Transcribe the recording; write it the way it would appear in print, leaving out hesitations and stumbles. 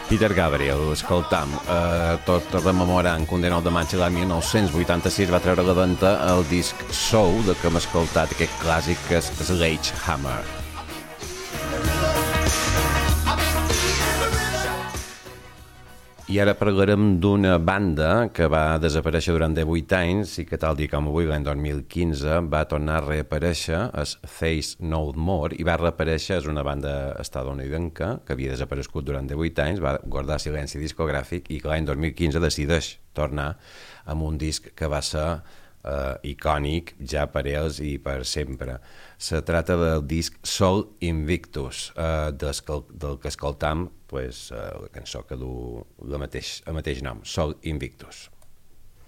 Peter Gabriel, escoltam, tot rememorant que un 19 de maig de l'any 1986 va treure la venda el disc Soul, de que hem escoltat aquest clàssic que és Sledgehammer. I ara parlarem d'una banda que va desaparèixer durant 18 anys i que tal dia com avui, l'any 2015, va tornar a reaparèixer, és Faith No More, i va reaparèixer, és una banda estadounidenca que havia desaparegut durant 18 anys, va guardar silenci discogràfic i que l'any 2015 decideix tornar amb un disc que va ser icònic ja per ells i per sempre. Se trata del disc Soul Invictus, del que escoltam la cançó que du el mateix nom, Soul Invictus.